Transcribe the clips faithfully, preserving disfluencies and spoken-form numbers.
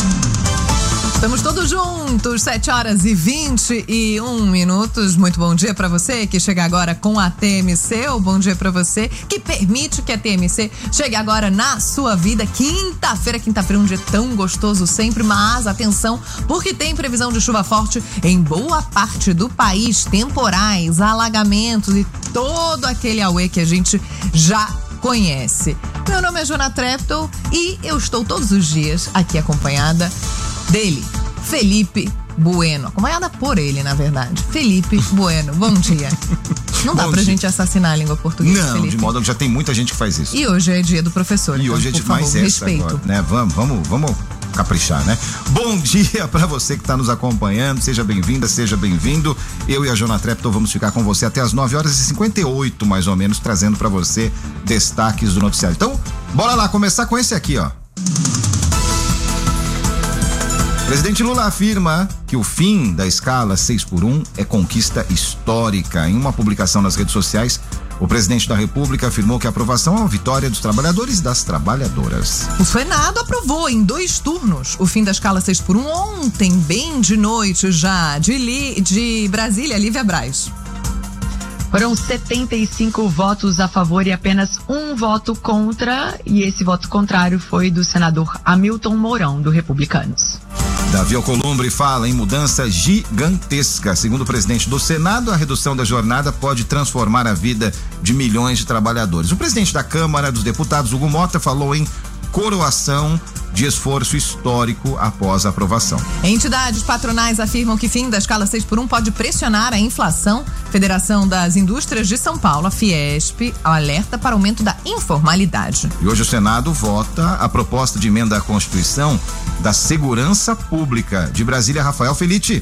Estamos todos juntos, sete horas e vinte e um minutos. Muito bom dia para você que chega agora com a T M C, ou bom dia para você que permite que a T M C chegue agora na sua vida. Quinta-feira, quinta-feira, um dia tão gostoso sempre, mas atenção, porque tem previsão de chuva forte em boa parte do país, temporais, alagamentos e todo aquele auê que a gente já conhece. Meu nome é Jona Treptow e eu estou todos os dias aqui acompanhada dele, Felipe Bueno. Acompanhada por ele, na verdade. Felipe Bueno, bom dia. Não dá bom pra dia. gente assassinar a língua portuguesa, Não, Felipe. De modo que já tem muita gente que faz isso. E hoje é dia do professor. E então, hoje é por de mais favor, essa respeito. agora, né? Vamos, vamos, vamos caprichar, né? Bom dia pra você que tá nos acompanhando. Seja bem-vinda, seja bem-vindo. Eu e a Jona Treptow vamos ficar com você até as nove horas e cinquenta e oito, mais ou menos, trazendo pra você destaques do noticiário. Então, bora lá, começar com esse aqui, ó. Presidente Lula afirma que o fim da escala seis por um é conquista histórica. Em uma publicação nas redes sociais, o presidente da República afirmou que a aprovação é uma vitória dos trabalhadores e das trabalhadoras. O Senado aprovou em dois turnos o fim da escala seis por um ontem, bem de noite já, de, Li, de Brasília, Lívia Braz. Foram setenta e cinco votos a favor e apenas um voto contra, e esse voto contrário foi do senador Hamilton Mourão, do Republicanos. Davi Alcolumbre fala em mudança gigantesca. Segundo o presidente do Senado, a redução da jornada pode transformar a vida de milhões de trabalhadores. O presidente da Câmara dos Deputados, Hugo Mota, falou em coroação de esforço histórico após a aprovação. Entidades patronais afirmam que fim da escala seis por um pode pressionar a inflação. Federação das Indústrias de São Paulo, a Fiesp, alerta para aumento da informalidade. E hoje o Senado vota a proposta de emenda à Constituição da Segurança Pública. De Brasília, Rafael Felitti.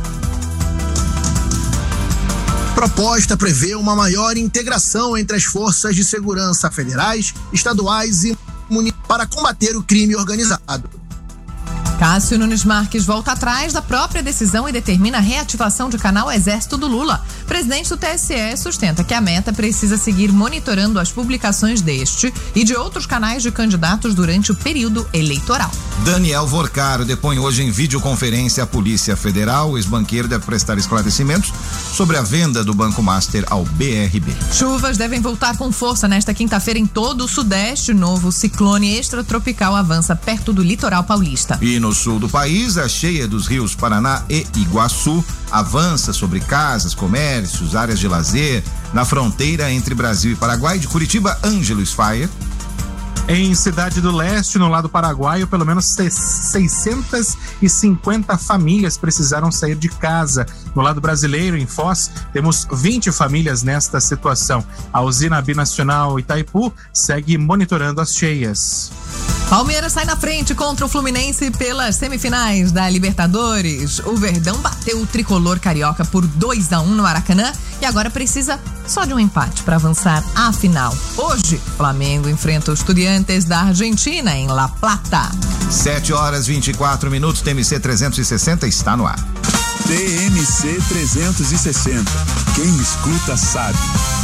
Proposta prevê uma maior integração entre as forças de segurança federais, estaduais e municipais para combater o crime organizado. Cássio Nunes Marques volta atrás da própria decisão e determina a reativação de canal Exército do Lula. Presidente do T S E sustenta que a meta precisa seguir monitorando as publicações deste e de outros canais de candidatos durante o período eleitoral. Daniel Vorcaro depõe hoje em videoconferência à Polícia Federal. O ex-banqueiro deve prestar esclarecimentos sobre a venda do Banco Master ao B R B. Chuvas devem voltar com força nesta quinta-feira em todo o Sudeste. Novo ciclone extratropical avança perto do litoral paulista. E no sul do país, a cheia dos rios Paraná e Iguaçu avança sobre casas, comércios, áreas de lazer, na fronteira entre Brasil e Paraguai. De Curitiba, Ângelo Sfayer. Em Cidade do Leste, no lado paraguaio, pelo menos seiscentas e cinquenta famílias precisaram sair de casa. No lado brasileiro, em Foz, temos vinte famílias nesta situação. A usina binacional Itaipu segue monitorando as cheias. Palmeiras sai na frente contra o Fluminense pelas semifinais da Libertadores. O Verdão bateu o tricolor carioca por dois a um no Maracanã e agora precisa só de um empate para avançar à final. Hoje, Flamengo enfrenta os Estudiantes da Argentina em La Plata. sete horas e vinte e quatro minutos, T M C trezentos e sessenta está no ar. T M C trezentos e sessenta. Quem escuta sabe.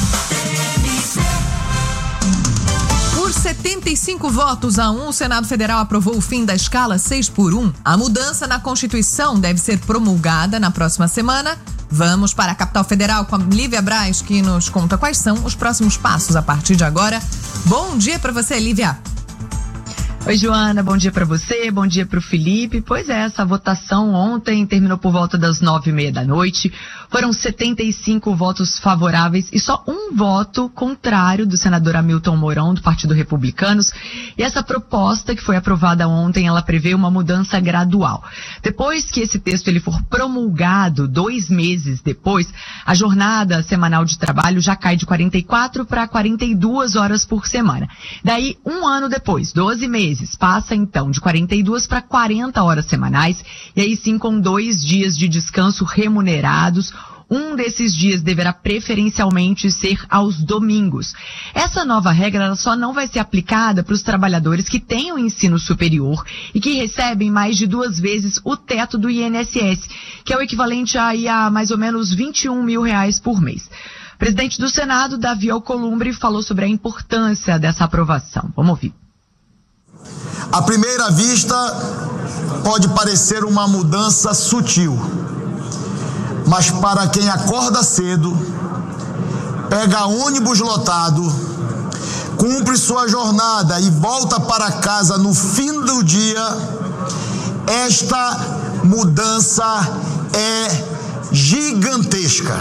setenta e cinco votos a um, o Senado Federal aprovou o fim da escala seis por um. A mudança na Constituição deve ser promulgada na próxima semana. Vamos para a capital federal com a Lívia Braz, que nos conta quais são os próximos passos a partir de agora. Bom dia para você, Lívia. Oi, Joana, bom dia para você, bom dia para o Felipe. Pois é, essa votação ontem terminou por volta das nove e meia da noite. Foram setenta e cinco votos favoráveis e só um voto contrário do senador Hamilton Mourão, do Partido Republicanos. E essa proposta que foi aprovada ontem, ela prevê uma mudança gradual. Depois que esse texto ele for promulgado, dois meses depois, a jornada semanal de trabalho já cai de quarenta e quatro para quarenta e duas horas por semana. Daí, um ano depois, doze meses, passa então de quarenta e duas para quarenta horas semanais, e aí sim com dois dias de descanso remunerados. Um desses dias deverá preferencialmente ser aos domingos. Essa nova regra ela só não vai ser aplicada para os trabalhadores que têm o ensino superior e que recebem mais de duas vezes o teto do I N S S, que é o equivalente aí a mais ou menos vinte e um mil reais por mês. O presidente do Senado, Davi Alcolumbre, falou sobre a importância dessa aprovação. Vamos ouvir. À primeira vista, pode parecer uma mudança sutil, mas para quem acorda cedo, pega ônibus lotado, cumpre sua jornada e volta para casa no fim do dia, esta mudança é gigantesca.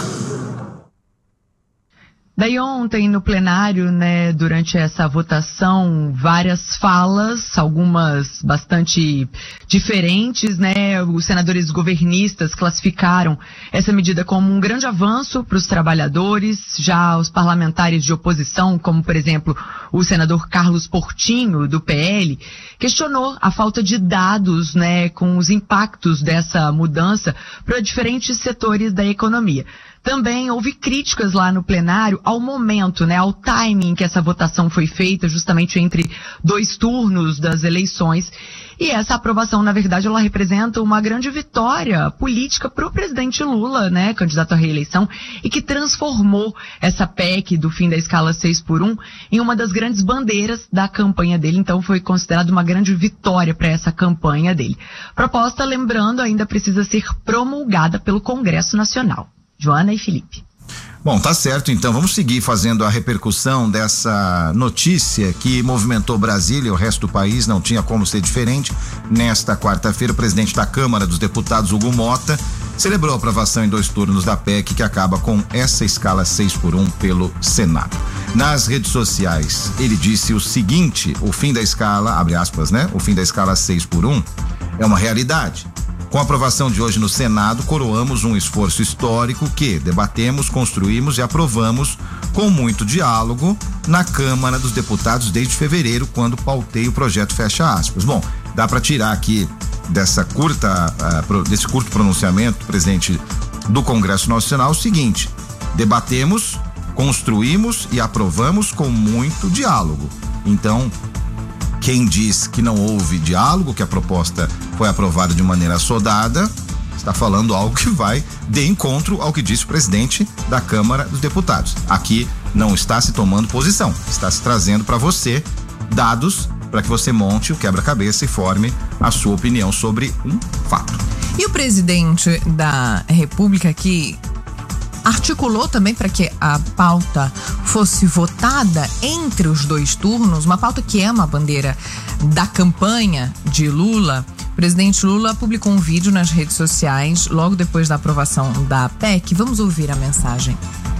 Daí ontem no plenário, né, durante essa votação, várias falas, algumas bastante diferentes, né, os senadores governistas classificaram essa medida como um grande avanço para os trabalhadores, já os parlamentares de oposição, como por exemplo o senador Carlos Portinho, do P L, questionou a falta de dados, né, com os impactos dessa mudança para diferentes setores da economia. Também houve críticas lá no plenário ao momento, né, ao timing que essa votação foi feita, justamente entre dois turnos das eleições. E essa aprovação, na verdade, ela representa uma grande vitória política para o presidente Lula, né, candidato à reeleição, e que transformou essa P E C do fim da escala seis por um em uma das grandes bandeiras da campanha dele. Então foi considerado uma grande vitória para essa campanha dele. Proposta, lembrando, ainda precisa ser promulgada pelo Congresso Nacional. Joana e Felipe. Bom, tá certo, então vamos seguir fazendo a repercussão dessa notícia que movimentou Brasília e o resto do país, não tinha como ser diferente. Nesta quarta-feira, o presidente da Câmara dos Deputados, Hugo Mota, celebrou a aprovação em dois turnos da P E C que acaba com essa escala seis por um pelo Senado. Nas redes sociais, ele disse o seguinte: o fim da escala, abre aspas, né? O fim da escala seis por um é uma realidade. Com a aprovação de hoje no Senado, coroamos um esforço histórico que debatemos, construímos e aprovamos com muito diálogo na Câmara dos Deputados desde fevereiro, quando pautei o projeto, fecha aspas. Bom, dá para tirar aqui dessa curta, uh, desse curto pronunciamento do presidente do Congresso Nacional o seguinte: debatemos, construímos e aprovamos com muito diálogo. Então, quem diz que não houve diálogo, que a proposta foi aprovada de maneira assodada, está falando algo que vai de encontro ao que disse o presidente da Câmara dos Deputados. Aqui não está se tomando posição, está se trazendo para você dados para que você monte o quebra-cabeça e forme a sua opinião sobre um fato. E o presidente da República que articulou também para que a pauta fosse votada entre os dois turnos, uma pauta que é uma bandeira da campanha de Lula. O presidente Lula publicou um vídeo nas redes sociais logo depois da aprovação da P E C. Vamos ouvir a mensagem.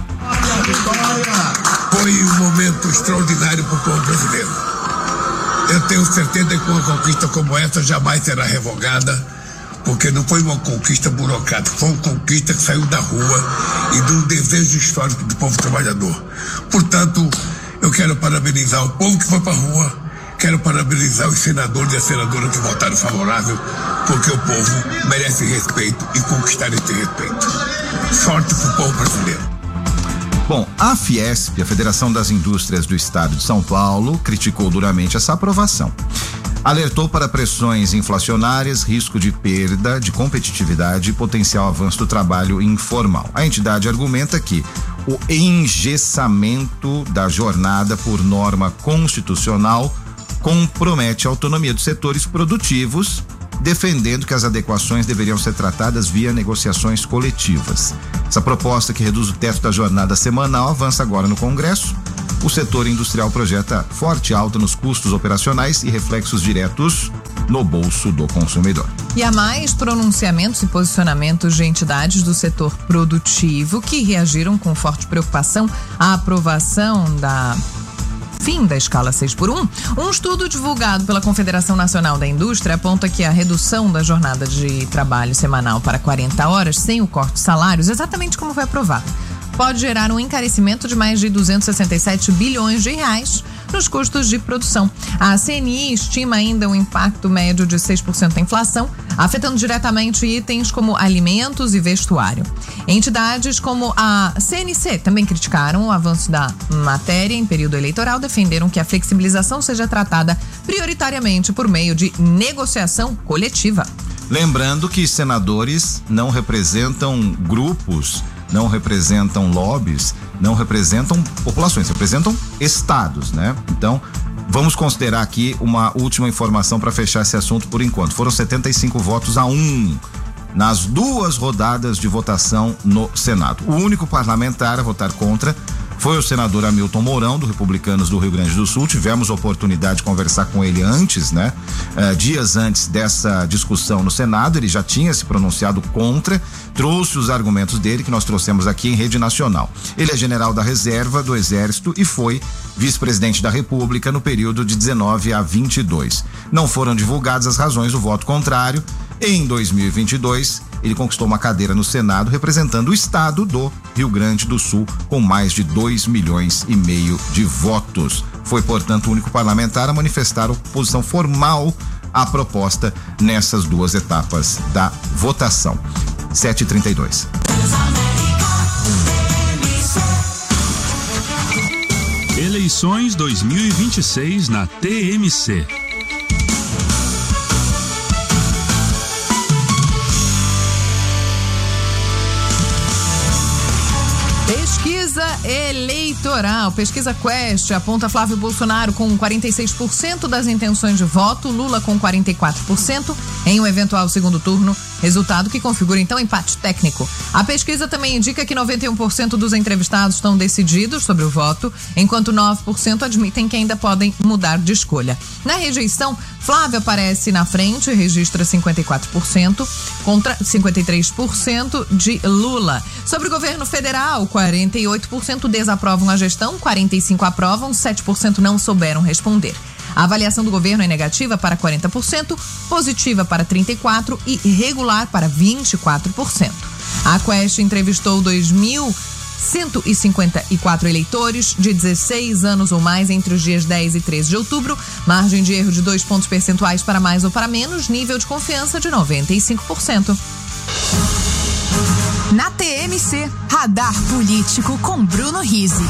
A vitória foi um momento extraordinário para o povo brasileiro. Eu tenho certeza que uma conquista como essa jamais será revogada, porque não foi uma conquista burocrática, foi uma conquista que saiu da rua e de um desejo histórico do povo trabalhador. Portanto, eu quero parabenizar o povo que foi para a rua, quero parabenizar os senadores e as senadoras que votaram favorável, porque o povo merece respeito e conquistar esse respeito. Sorte para o povo brasileiro. Bom, a Fiesp, a Federação das Indústrias do Estado de São Paulo, criticou duramente essa aprovação. Alertou para pressões inflacionárias, risco de perda de competitividade e potencial avanço do trabalho informal. A entidade argumenta que o engessamento da jornada por norma constitucional compromete a autonomia dos setores produtivos, defendendo que as adequações deveriam ser tratadas via negociações coletivas. Essa proposta, que reduz o teto da jornada semanal, avança agora no Congresso. O setor industrial projeta forte alta nos custos operacionais e reflexos diretos no bolso do consumidor. E há mais pronunciamentos e posicionamentos de entidades do setor produtivo que reagiram com forte preocupação à aprovação da fim da escala seis por um. Um estudo divulgado pela Confederação Nacional da Indústria aponta que a redução da jornada de trabalho semanal para quarenta horas, sem o corte de salários, exatamente como foi aprovado, pode gerar um encarecimento de mais de duzentos e sessenta e sete bilhões de reais nos custos de produção. A C N I estima ainda um impacto médio de seis por cento da inflação, afetando diretamente itens como alimentos e vestuário. Entidades como a C N C também criticaram o avanço da matéria em período eleitoral, defenderam que a flexibilização seja tratada prioritariamente por meio de negociação coletiva. Lembrando que senadores não representam grupos, não representam lobbies, não representam populações, representam estados, né? Então, Vamos considerar aqui uma última informação para fechar esse assunto por enquanto. Foram setenta e cinco votos a um nas duas rodadas de votação no Senado. O único parlamentar a votar contra foi o senador Hamilton Mourão, do Republicanos do Rio Grande do Sul. Tivemos a oportunidade de conversar com ele antes, né? Uh, dias antes dessa discussão no Senado, ele já tinha se pronunciado contra, trouxe os argumentos dele que nós trouxemos aqui em rede nacional. Ele é general da reserva do Exército e foi vice-presidente da República no período de dezenove a vinte e dois. Não foram divulgadas as razões do voto contrário. Em dois mil e vinte e dois, ele conquistou uma cadeira no Senado representando o estado do Rio Grande do Sul com mais de dois milhões e meio de votos. Foi, portanto, o único parlamentar a manifestar oposição formal à proposta nessas duas etapas da votação. sete e trinta e dois. Eleições dois mil e vinte e seis na T M C. Pesquisa eleitoral. Pesquisa Quest aponta Flávio Bolsonaro com quarenta e seis por cento das intenções de voto, Lula com quarenta e quatro por cento em um eventual segundo turno, resultado que configura então empate técnico. A pesquisa também indica que noventa e um por cento dos entrevistados estão decididos sobre o voto, enquanto nove por cento admitem que ainda podem mudar de escolha. Na rejeição, Flávio aparece na frente e registra cinquenta e quatro por cento contra cinquenta e três por cento de Lula. Sobre o governo federal, quarenta e oito por cento desaprovam a gestão, quarenta e cinco por cento aprovam, sete por cento não souberam responder. A avaliação do governo é negativa para quarenta por cento, positiva para trinta e quatro por cento e regular para vinte e quatro por cento. A Quest entrevistou dois mil cento e cinquenta e quatro eleitores de dezesseis anos ou mais entre os dias dez e treze de outubro, margem de erro de dois pontos percentuais para mais ou para menos, nível de confiança de noventa e cinco por cento. Na T M C, Radar Político com Bruno Rizzi.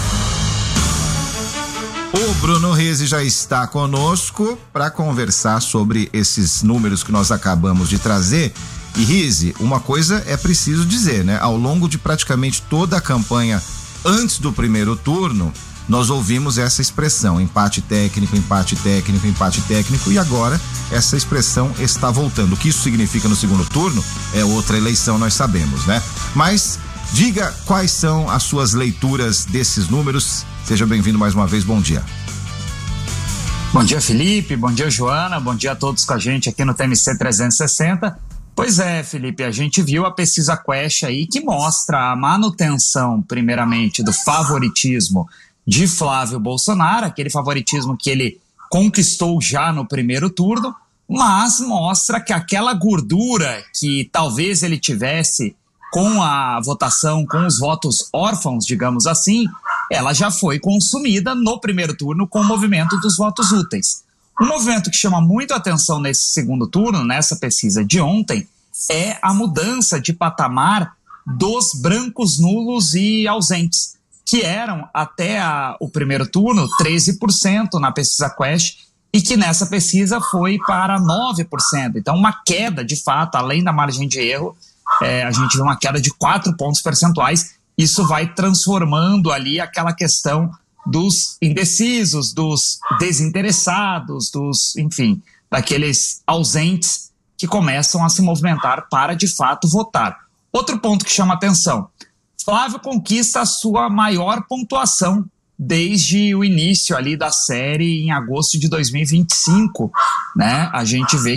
O Bruno Rizzi já está conosco para conversar sobre esses números que nós acabamos de trazer. E Rizzi, uma coisa é preciso dizer, né? Ao longo de praticamente toda a campanha antes do primeiro turno, nós ouvimos essa expressão, empate técnico, empate técnico, empate técnico, e agora essa expressão está voltando. O que isso significa no segundo turno é outra eleição, nós sabemos, né? Mas diga quais são as suas leituras desses números. Seja bem-vindo mais uma vez, bom dia. Bom dia, Felipe, bom dia, Joana, bom dia a todos com a gente aqui no T M C trezentos e sessenta. Pois é, Felipe, a gente viu a pesquisa Quest aí que mostra a manutenção, primeiramente, do favoritismo de Flávio Bolsonaro, aquele favoritismo que ele conquistou já no primeiro turno, mas mostra que aquela gordura que talvez ele tivesse com a votação, com os votos órfãos, digamos assim, ela já foi consumida no primeiro turno com o movimento dos votos úteis. Um movimento que chama muito a atenção nesse segundo turno, nessa pesquisa de ontem, é a mudança de patamar dos brancos, nulos e ausentes, que eram até a, o primeiro turno treze por cento na pesquisa Quest e que nessa pesquisa foi para nove por cento. Então uma queda de fato, além da margem de erro, é, a gente vê uma queda de quatro pontos percentuais. Isso vai transformando ali aquela questão dos indecisos, dos desinteressados, dos, enfim, daqueles ausentes que começam a se movimentar para de fato votar. Outro ponto que chama atenção: Flávio conquista a sua maior pontuação desde o início ali da série em agosto de dois mil e vinte e cinco, né? A gente vê